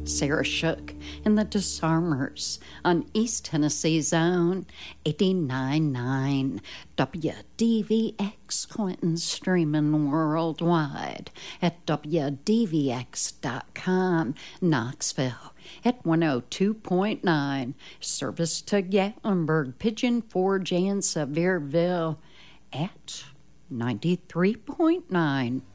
Sarah Shook and the Disarmers on East Tennessee's own 89.9 WDVX Clinton, streaming worldwide at WDVX.com, Knoxville at 102.9, service to Gatlinburg, Pigeon Forge, and Sevierville at 93.9